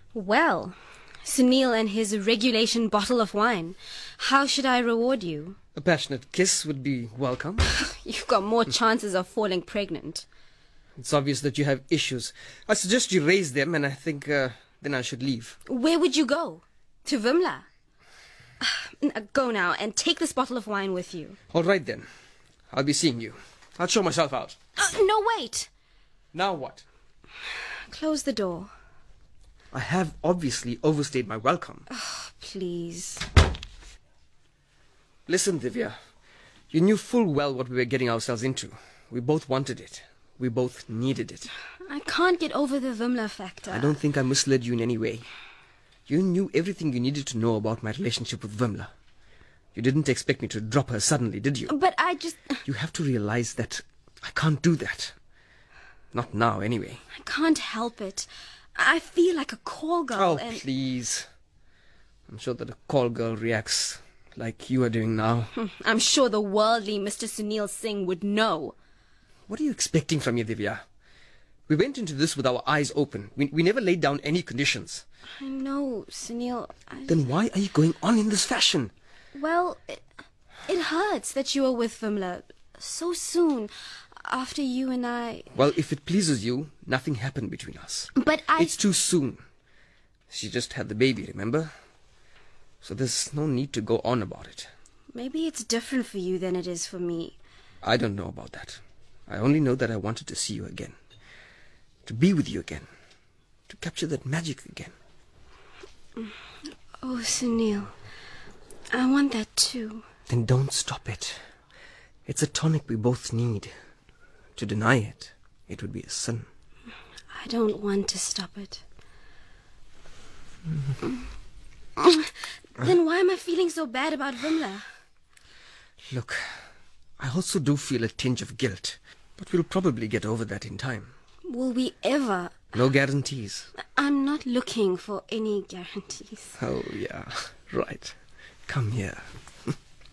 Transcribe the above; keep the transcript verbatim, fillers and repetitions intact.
Well, Sunil and his regulation bottle of wine. How should I reward you? A passionate kiss would be welcome. You've got more chances of falling pregnant. It's obvious that you have issues. I suggest you raise them, and I think uh, then I should leave. Where would you go? To Vimla? Go now and take this bottle of wine with you. All right then. I'll be seeing you. I'll show myself out. Uh, no, wait. Now what? Close the door. I have obviously overstayed my welcome. Oh, please. Listen, Divya. You knew full well what we were getting ourselves into. We both wanted it. We both needed it. I can't get over the Vimla factor. I don't think I misled you in any way. You knew everything you needed to know about my relationship with Vimla. You didn't expect me to drop her suddenly, did you? But I just... You have to realize that I can't do that. Not now, anyway. I can't help it. I feel like a call girl Oh, and... please. I'm sure that a call girl reacts like you are doing now. I'm sure the worldly Mister Sunil Singh would know. What are you expecting from me, Divya? We went into this with our eyes open. We, we never laid down any conditions. I know, Sunil. I... Then why are you going on in this fashion? Well, it, it hurts that you are with Vimla so soon after you and I... Well, if it pleases you, nothing happened between us. But I... It's too soon. She just had the baby, remember? So there's no need to go on about it. Maybe it's different for you than it is for me. I don't know about that. I only know that I wanted to see you again. To be with you again. To capture that magic again. Oh, Sunil. I want that too. Then don't stop it. It's a tonic we both need. To deny it, it would be a sin. I don't want to stop it. Then why am I feeling so bad about Vimla? Look, I also do feel a tinge of guilt. But we'll probably get over that in time. Will we ever? No guarantees. I'm not looking for any guarantees. Oh, yeah. Right. Come here.